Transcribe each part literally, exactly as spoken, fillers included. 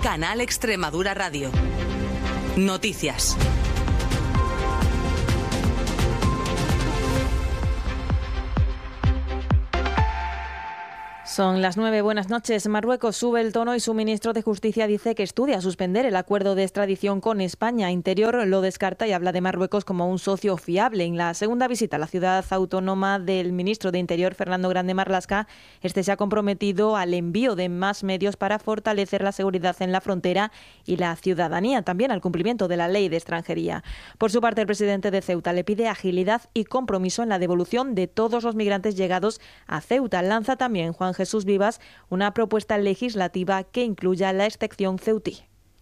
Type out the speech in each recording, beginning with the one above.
Canal Extremadura Radio. Noticias. Son las nueve. Buenas noches. Marruecos sube el tono y su ministro de Justicia dice que estudia suspender el acuerdo de extradición con España. Interior lo descarta y habla de Marruecos como un socio fiable. En la segunda visita a la ciudad autónoma del ministro de Interior, Fernando Grande Marlaska, este se ha comprometido al envío de más medios para fortalecer la seguridad en la frontera y la ciudadanía, también al cumplimiento de la ley de extranjería. Por su parte, el presidente de Ceuta le pide agilidad y compromiso en la devolución de todos los migrantes llegados a Ceuta. Lanza también Juan Jesús Jesús Vivas una propuesta legislativa que incluya la excepción ceutí.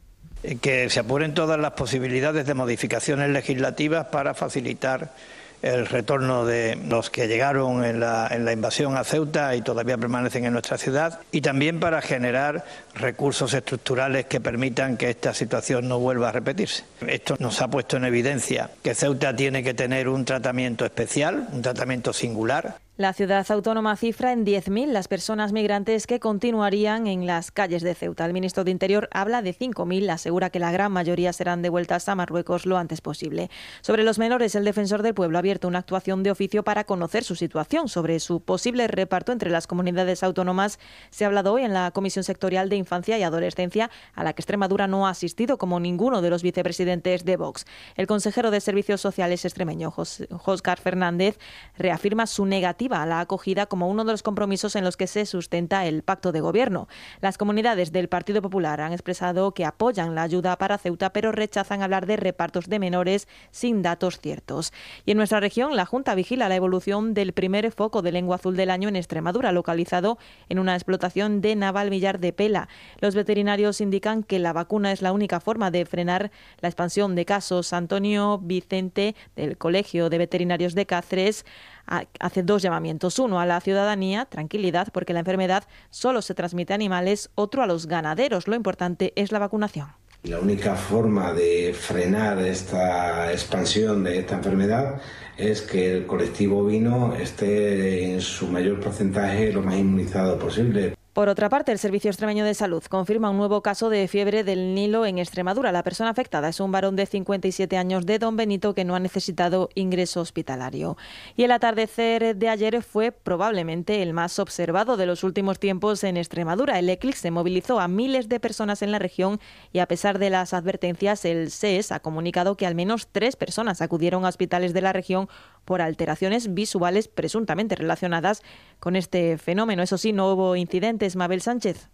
Que se apuren todas las posibilidades de modificaciones legislativas para facilitar el retorno de los que llegaron en la, en la invasión a Ceuta y todavía permanecen en nuestra ciudad, y también para generar recursos estructurales que permitan que esta situación no vuelva a repetirse. Esto nos ha puesto en evidencia que Ceuta tiene que tener un tratamiento especial, un tratamiento singular. La ciudad autónoma cifra en diez mil las personas migrantes que continuarían en las calles de Ceuta. El ministro de Interior habla de cinco mil, asegura que la gran mayoría serán devueltas a Marruecos lo antes posible. Sobre los menores, el defensor del pueblo ha abierto una actuación de oficio para conocer su situación. Sobre su posible reparto entre las comunidades autónomas se ha hablado hoy en la Comisión Sectorial de Infancia y Adolescencia, a la que Extremadura no ha asistido, como ninguno de los vicepresidentes de Vox. El consejero de Servicios Sociales extremeño, Óscar Fernández, reafirma su negativa a la acogida como uno de los compromisos en los que se sustenta el pacto de gobierno. Las comunidades del Partido Popular han expresado que apoyan la ayuda para Ceuta, pero rechazan hablar de repartos de menores sin datos ciertos. Y en nuestra región, la Junta vigila la evolución del primer foco de lengua azul del año en Extremadura, localizado en una explotación de Navalvillar de Pela. Los veterinarios indican que la vacuna es la única forma de frenar la expansión de casos. Antonio Vicente, del Colegio de Veterinarios de Cáceres, hace dos llamamientos. Uno a la ciudadanía, tranquilidad, porque la enfermedad solo se transmite a animales. Otro a los ganaderos. Lo importante es la vacunación. La única forma de frenar esta expansión de esta enfermedad es que el colectivo ovino esté en su mayor porcentaje lo más inmunizado posible. Por otra parte, el Servicio Extremeño de Salud confirma un nuevo caso de fiebre del Nilo en Extremadura. La persona afectada es un varón de cincuenta y siete años de Don Benito que no ha necesitado ingreso hospitalario. Y el atardecer de ayer fue probablemente el más observado de los últimos tiempos en Extremadura. El eclipse movilizó a miles de personas en la región y, a pesar de las advertencias, el S E S ha comunicado que al menos tres personas acudieron a hospitales de la región por alteraciones visuales presuntamente relacionadas con este fenómeno. Eso sí, no hubo incidentes. Mabel Sánchez.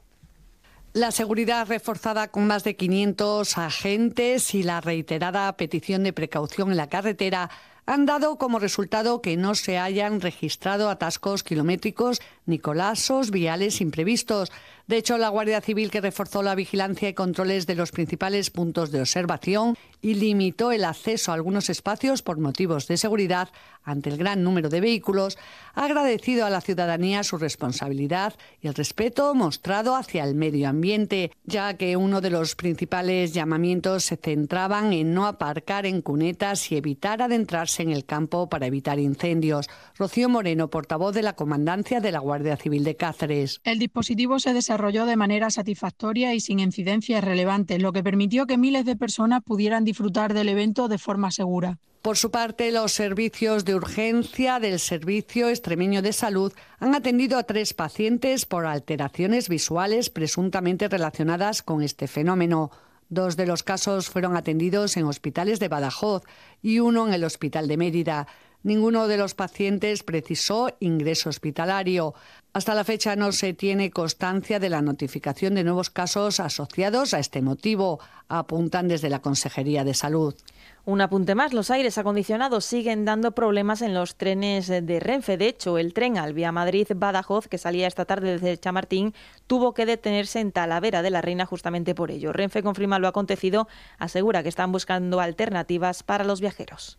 La seguridad reforzada con más de quinientos agentes y la reiterada petición de precaución en la carretera han dado como resultado que no se hayan registrado atascos kilométricos ni colapsos viales imprevistos. De hecho, la Guardia Civil, que reforzó la vigilancia y controles de los principales puntos de observación y limitó el acceso a algunos espacios por motivos de seguridad ante el gran número de vehículos, ha agradecido a la ciudadanía su responsabilidad y el respeto mostrado hacia el medio ambiente, ya que uno de los principales llamamientos se centraban en no aparcar en cunetas y evitar adentrarse en el campo para evitar incendios. Rocío Moreno, portavoz de la Comandancia de la Guardia Civil de Cáceres. El dispositivo se desarrolló de manera satisfactoria y sin incidencias relevantes, lo que permitió que miles de personas pudieran disfrutar del evento de forma segura. Por su parte, los servicios de urgencia del Servicio Extremeño de Salud han atendido a tres pacientes por alteraciones visuales presuntamente relacionadas con este fenómeno. Dos de los casos fueron atendidos en hospitales de Badajoz y uno en el Hospital de Mérida. Ninguno de los pacientes precisó ingreso hospitalario. Hasta la fecha no se tiene constancia de la notificación de nuevos casos asociados a este motivo, apuntan desde la Consejería de Salud. Un apunte más, los aires acondicionados siguen dando problemas en los trenes de Renfe. De hecho, el tren Alvia Madrid-Badajoz, que salía esta tarde desde Chamartín, tuvo que detenerse en Talavera de la Reina justamente por ello. Renfe confirma lo acontecido, asegura que están buscando alternativas para los viajeros.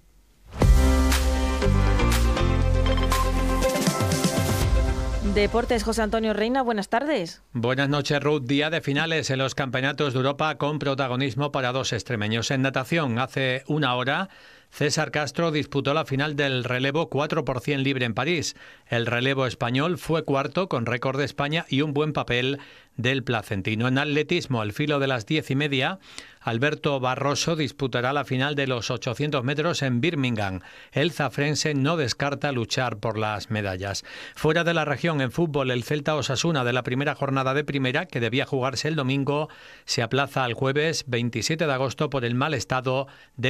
Deportes, José Antonio Reina, buenas tardes. Buenas noches, Ruth. Día de finales en los campeonatos de Europa con protagonismo para dos extremeños. En natación, hace una hora, César Castro disputó la final del relevo cuatro por cien libre en París. El relevo español fue cuarto con récord de España y un buen papel del placentino. En atletismo, al filo de las diez y media, Alberto Barroso disputará la final de los ochocientos metros en Birmingham. El zafrense no descarta luchar por las medallas. Fuera de la región, en fútbol, el Celta Osasuna de la primera jornada de primera, que debía jugarse el domingo, se aplaza al jueves veintisiete de agosto por el mal estado de